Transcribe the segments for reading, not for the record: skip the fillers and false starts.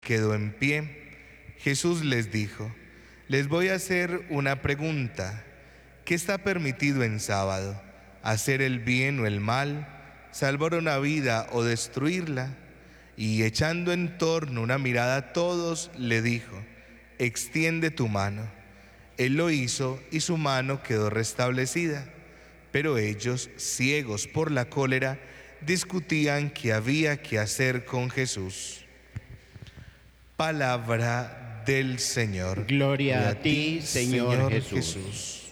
Quedó en pie. Jesús les dijo: les voy a hacer una pregunta. ¿Qué está permitido en sábado? ¿Hacer el bien o el mal? ¿Salvar una vida o destruirla? Y echando en torno una mirada a todos, le dijo: extiende tu mano. Él lo hizo y su mano quedó restablecida. Pero ellos, ciegos por la cólera, discutían qué había que hacer con Jesús. Palabra del Señor. Gloria a ti, Señor Jesús.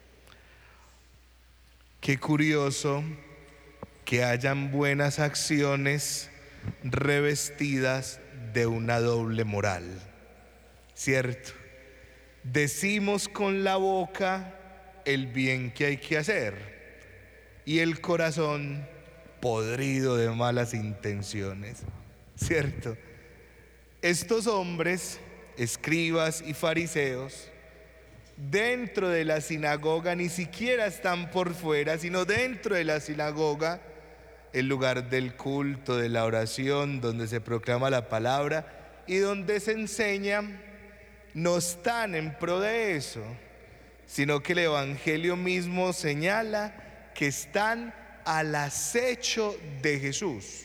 Qué curioso que hayan buenas acciones revestidas de una doble moral, ¿cierto? Decimos con la boca el bien que hay que hacer y el corazón podrido de malas intenciones, ¿cierto? Estos hombres, escribas y fariseos, dentro de la sinagoga, ni siquiera están por fuera, sino dentro de la sinagoga, el lugar del culto, de la oración, donde se proclama la palabra y donde se enseña, no están en pro de eso, sino que el Evangelio mismo señala que están al acecho de Jesús.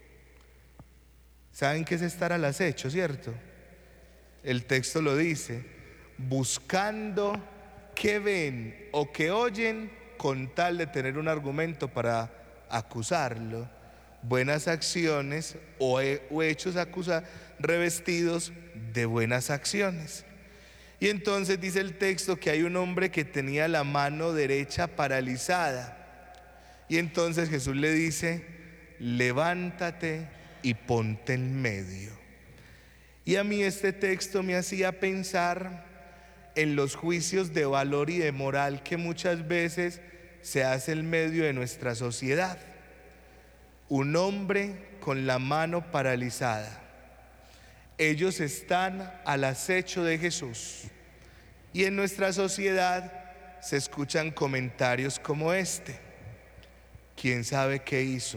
¿Saben qué es estar al acecho, cierto? El texto lo dice: buscando qué ven o qué oyen con tal de tener un argumento para acusarlo. Buenas acciones o hechos revestidos de buenas acciones. Y entonces dice el texto que hay un hombre que tenía la mano derecha paralizada. Y entonces Jesús le dice: levántate y ponte en medio. Y a mí este texto me hacía pensar en los juicios de valor y de moral que muchas veces se hace en medio de nuestra sociedad. Un hombre con la mano paralizada. Ellos están al acecho de Jesús. Y en nuestra sociedad se escuchan comentarios como este: ¿quién sabe qué hizo?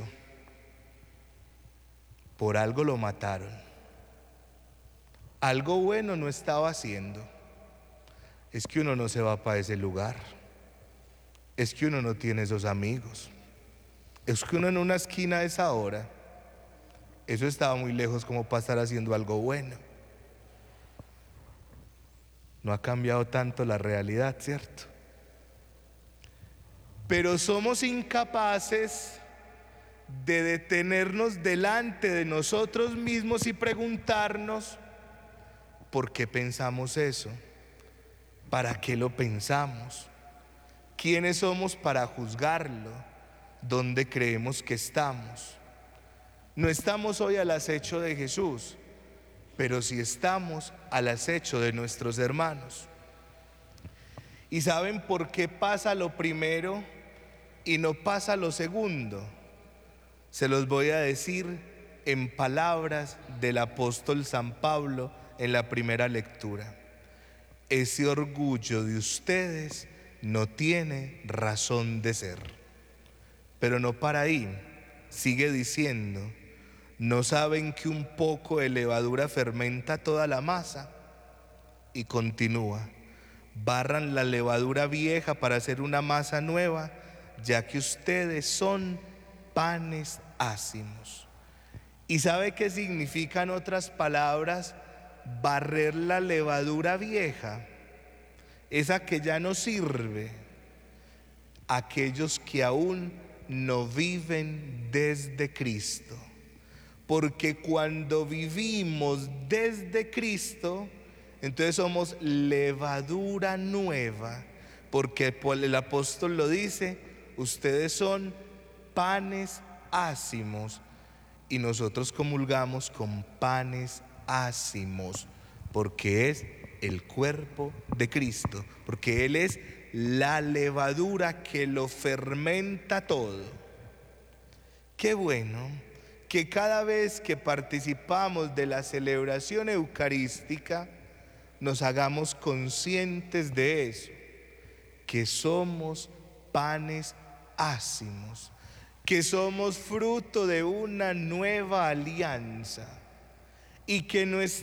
Por algo lo mataron. Algo bueno no estaba haciendo. Es que uno no se va para ese lugar. Es que uno no tiene esos amigos. Es que uno en una esquina a esa hora. Eso estaba muy lejos como para estar haciendo algo bueno. No ha cambiado tanto la realidad, ¿cierto? Pero somos incapaces de detenernos delante de nosotros mismos y preguntarnos: ¿por qué pensamos eso? ¿Para qué lo pensamos? ¿Quiénes somos para juzgarlo? ¿Dónde creemos que estamos? No estamos hoy al acecho de Jesús, pero sí estamos al acecho de nuestros hermanos. ¿Y saben por qué pasa lo primero y no pasa lo segundo? Se los voy a decir en palabras del apóstol San Pablo en la primera lectura. Ese orgullo de ustedes no tiene razón de ser. Pero no para ahí, sigue diciendo: ¿no saben que un poco de levadura fermenta toda la masa? Y continúa: barran la levadura vieja para hacer una masa nueva, ya que ustedes son panes ácimos. ¿Y sabe qué significan otras palabras barrer la levadura vieja? Esa que ya no sirve. Aquellos que aún no viven desde Cristo. Porque cuando vivimos desde Cristo, entonces somos levadura nueva. Porque el apóstol lo dice: ustedes son panes ácimos. Y nosotros comulgamos con panes ácimos, porque es el cuerpo de Cristo, porque Él es la levadura que lo fermenta todo. Qué bueno que cada vez que participamos de la celebración eucarística nos hagamos conscientes de eso, que somos panes ácimos, que somos fruto de una nueva alianza. y que